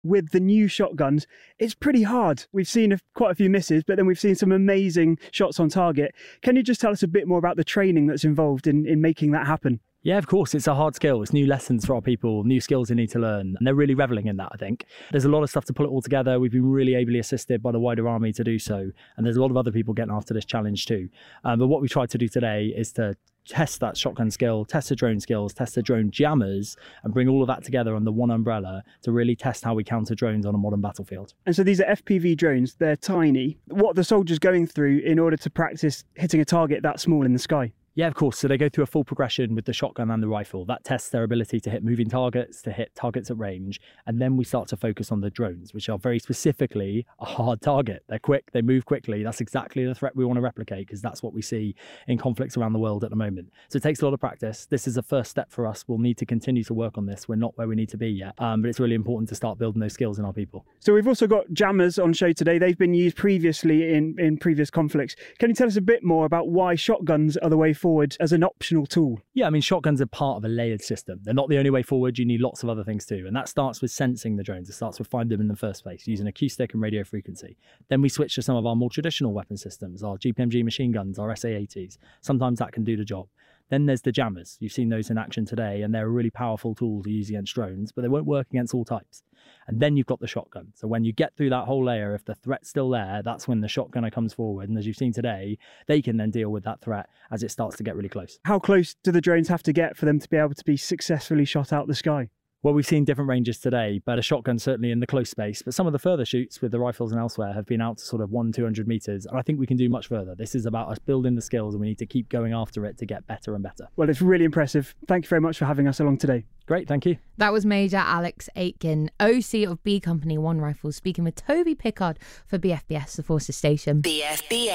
with the new shotguns, it's pretty hard. We've seen quite a few misses, but then we've seen some amazing shots on target. Can you just tell us a bit more about the training that's involved in making that happen? Yeah, of course. It's a hard skill. It's new lessons for our people, new skills they need to learn. And they're really reveling in that, I think. There's a lot of stuff to pull it all together. We've been really ably assisted by the wider army to do so. And there's a lot of other people getting after this challenge too. But what we tried to do today is to test that shotgun skill, test the drone skills, test the drone jammers, and bring all of that together under one umbrella to really test how we counter drones on a modern battlefield. And so these are FPV drones. They're tiny. What are the soldiers going through in order to practice hitting a target that small in the sky? Yeah, of course. So they go through a full progression with the shotgun and the rifle. That tests their ability to hit moving targets, to hit targets at range. And then we start to focus on the drones, which are very specifically a hard target. They're quick, they move quickly. That's exactly the threat we want to replicate, because that's what we see in conflicts around the world at the moment. So it takes a lot of practice. This is a first step for us. We'll need to continue to work on this. We're not where we need to be yet. But it's really important to start building those skills in our people. So we've also got jammers on show today. They've been used previously in previous conflicts. Can you tell us a bit more about why shotguns are the way forward as an optional tool? Yeah, I mean, shotguns are part of a layered system. They're not the only way forward. You need lots of other things too. And that starts with sensing the drones. It starts with finding them in the first place, using acoustic and radio frequency. Then we switch to some of our more traditional weapon systems, our GPMG machine guns, our SA-80s. Sometimes that can do the job. Then there's the jammers. You've seen those in action today, and they're a really powerful tool to use against drones, but they won't work against all types. And then you've got the shotgun. So when you get through that whole layer, if the threat's still there, that's when the shotgunner comes forward. And as you've seen today, they can then deal with that threat as it starts to get really close. How close do the drones have to get for them to be able to be successfully shot out the sky? Well, we've seen different ranges today, but a shotgun certainly in the close space. But some of the further shoots with the rifles and elsewhere have been out to sort of 100-200 meters. And I think we can do much further. This is about us building the skills, and we need to keep going after it to get better and better. Well, it's really impressive. Thank you very much for having us along today. Great, thank you. That was Major Alex Aitken, OC of B Company 1 Rifles, speaking with Toby Pickard for BFBS, the Forces Station. BFBS.